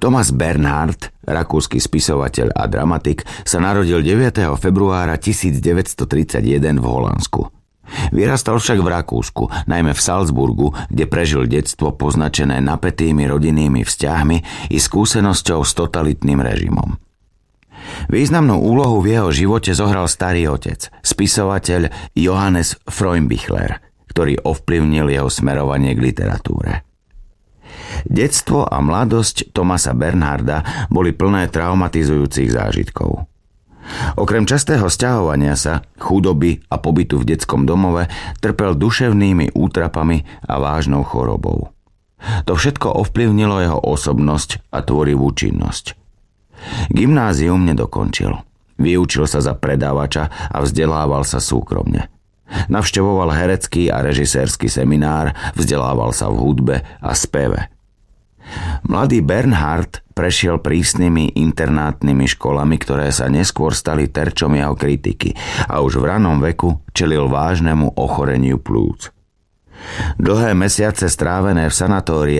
Thomas Bernhard, rakúsky spisovateľ a dramatik, sa narodil 9. februára 1931 v Holandsku. Vyrastal však v Rakúsku, najmä v Salzburgu, kde prežil detstvo poznačené napätými rodinnými vzťahmi i skúsenosťou s totalitným režimom. Významnú úlohu v jeho živote zohral starý otec, spisovateľ Johannes Freumbichler, ktorý ovplyvnil jeho smerovanie k literatúre. Detstvo a mladosť Thomasa Bernharda boli plné traumatizujúcich zážitkov. Okrem častého sťahovania sa, chudoby a pobytu v detskom domove trpel duševnými útrapami a vážnou chorobou. To všetko ovplyvnilo jeho osobnosť a tvorivú činnosť. Gymnázium nedokončil. Vyučil sa za predávača a vzdelával sa súkromne. Navštevoval herecký a režisérsky seminár, vzdelával sa v hudbe a speve. Mladý Bernhard prešiel prísnymi internátnymi školami, ktoré sa neskôr stali terčom jeho kritiky a už v ranom veku čelil vážnemu ochoreniu plúc. Dlhé mesiace strávené v sanatóriách